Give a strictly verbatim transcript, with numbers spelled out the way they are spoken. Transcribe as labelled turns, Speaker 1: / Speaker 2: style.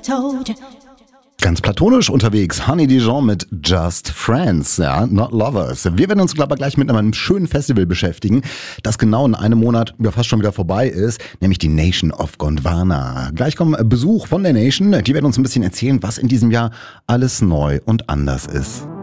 Speaker 1: told you.
Speaker 2: Ganz platonisch unterwegs, Honey Dijon mit Just Friends, ja, not lovers. Wir werden uns aber gleich mit einem schönen Festival beschäftigen, das genau in einem Monat ja fast schon wieder vorbei ist, nämlich die Nation of Gondwana. Gleich kommt Besuch von der Nation, die werden uns ein bisschen erzählen, was in diesem Jahr alles neu und anders ist.